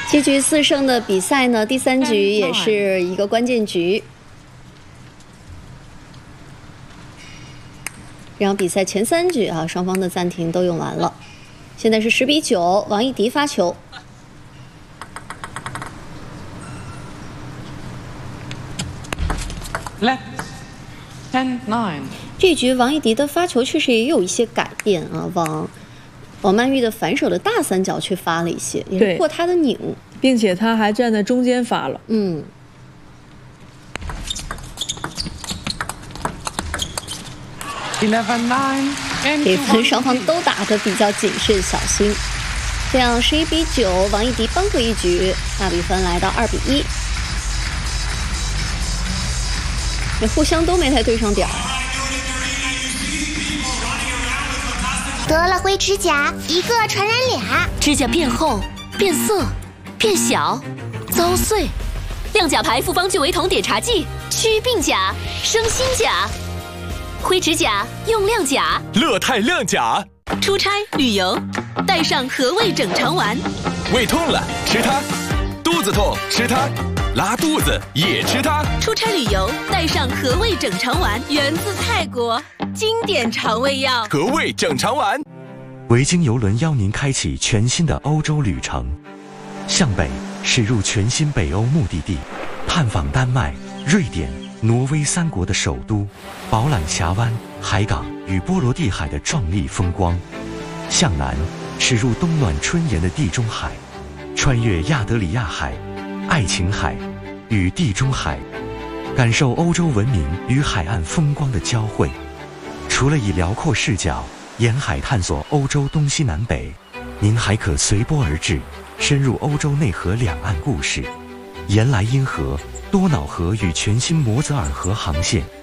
7局4胜的比赛呢，第3局也是一个关键局。然后比赛前3局啊，双方的暂停都用完了。现在是10比9，王艺迪发球。 Left 10-9。 这局王艺迪的发球确实也有一些改变啊，往王曼玉的反手的大三角去发了一些，也是破他的拧， 并且他还站在中间发了。 11-9。 给分双方都打得比较谨慎小心。这样11比9，王艺迪扳回一局，大比分来到2比1。也互相都没太对上点儿。 得了灰指甲，一个传染俩， 指甲变厚、变色、变小、遭碎。亮甲牌复方聚维酮碘茶剂，祛病甲，生新甲。灰指甲用亮甲， 乐泰亮甲。 出差旅游，带上和味整肠丸。 胃痛了吃它，肚子痛吃它，拉肚子也吃它。 出差旅游带上和味整肠丸，源自泰国，经典肠胃药。 和味整肠丸。 维京邮轮邀您开启全新的欧洲旅程，向北驶入全新北欧目的地，探访丹麦、瑞典、挪威3国的首都，饱览峡湾、海港与波罗的海的壮丽风光；向南驶入冬暖春炎的地中海，穿越亚得里亚海、爱琴海与地中海，感受欧洲文明与海岸风光的交汇。除了以辽阔视角沿海探索欧洲东西南北，您还可随波而至，深入欧洲内河两岸故事，沿莱茵河、多瑙河与全新摩泽尔河航线，